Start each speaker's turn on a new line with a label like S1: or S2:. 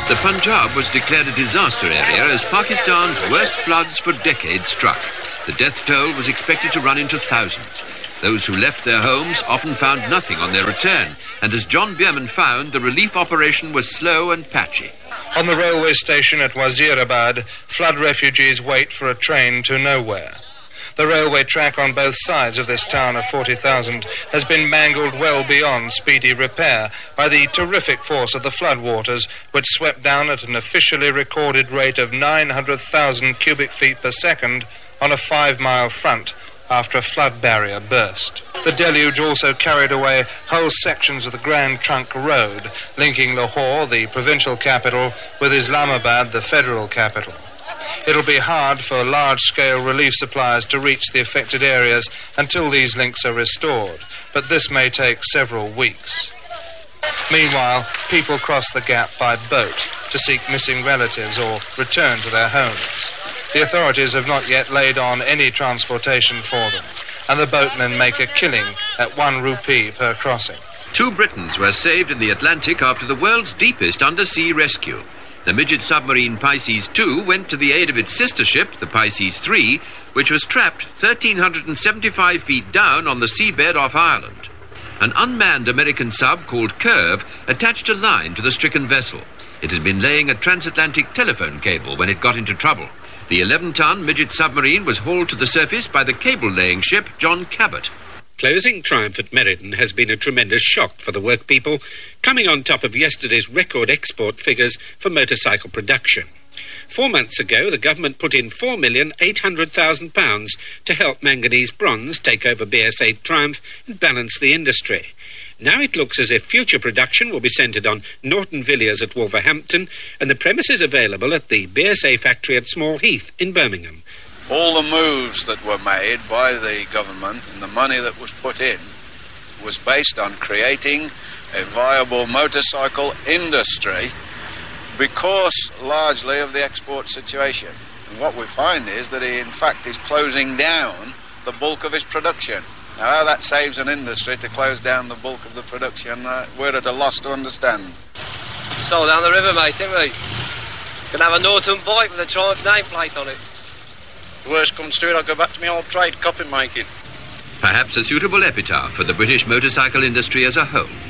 S1: The Punjab was declared a disaster area as Pakistan's worst floods for decades struck. The death toll was expected to run into thousands. Those who left their homes often found nothing on their return, and as John Bierman found, the relief operation was slow and patchy.
S2: On the railway station at Wazirabad, flood refugees wait for a train to nowhere. The railway track on both sides of this town of 40,000 has been mangled well beyond speedy repair by the terrific force of the floodwaters, which swept down at an officially recorded rate of 900,000 cubic feet per second on a 5-mile front after a flood barrier burst. The deluge also carried away whole sections of the Grand Trunk Road, linking Lahore, the provincial capital, with Islamabad, the federal capital. It'll be hard for large-scale relief supplies to reach the affected areas until these links are restored, but this may take several weeks. Meanwhile, people cross the gap by boat to seek missing relatives or return to their homes. The authorities have not yet laid on any transportation for them, and the boatmen make a killing at 1 rupee per crossing.
S1: 2 Britons were saved in the Atlantic after the world's deepest undersea rescue. The midget submarine Pisces 2 went to the aid of its sister ship, the Pisces 3, which was trapped 1,375 feet down on the seabed off Ireland. An unmanned American sub called Curve attached a line to the stricken vessel. It had been laying a transatlantic telephone cable when it got into trouble. The 11-ton midget submarine was hauled to the surface by the cable-laying ship John Cabot.
S3: Closing triumph at Meriden has been a tremendous shock for the workpeople, coming on top of yesterday's record export figures for motorcycle production. 4 months ago, the government put in £4,800,000 to help Manganese Bronze take over BSA Triumph and balance the industry. Now it looks as if future production will be centred on Norton Villiers at Wolverhampton and the premises available at the BSA factory at Small Heath in Birmingham.
S4: All the moves that were made by the government and the money that was put in was based on creating a viable motorcycle industry because largely of the export situation. And what we find is that he in fact is closing down the bulk of his production. Now how that saves an industry to close down the bulk of the production, we're at a loss to understand.
S5: Sold down the river, mate, ain't we? It's going to have a Norton bike with a Triumph nameplate on it.
S4: Worst comes to it, I'll go back to my old trade, coffin making.
S1: Perhaps a suitable epitaph for the British motorcycle industry as a whole.